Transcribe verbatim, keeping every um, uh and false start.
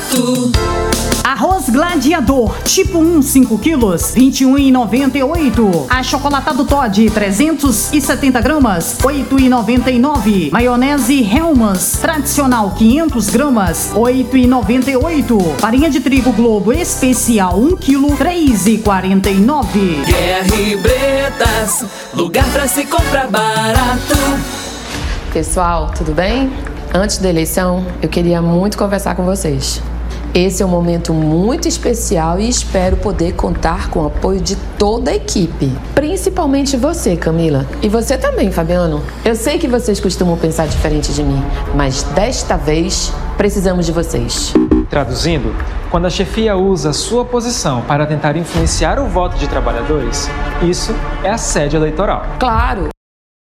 barato. Arroz Gladiador, tipo um, cinco quilos, vinte e um reais e noventa e oito centavos. Achocolatado Toddy, trezentos e setenta gramas, oito reais e noventa e nove centavos. Maionese Hellmann's, tradicional, quinhentas gramas, oito reais e noventa e oito centavos. Farinha de trigo Globo especial, um quilo, três reais e quarenta e nove centavos. Guerra e Bretas, lugar pra se comprar barato. Pessoal, tudo bem? Antes da eleição, eu queria muito conversar com vocês. Esse é um momento muito especial e espero poder contar com o apoio de toda a equipe. Principalmente você, Camila. E você também, Fabiano. Eu sei que vocês costumam pensar diferente de mim, mas desta vez precisamos de vocês. Traduzindo, quando a chefia usa a sua posição para tentar influenciar o voto de trabalhadores, isso é assédio eleitoral. Claro,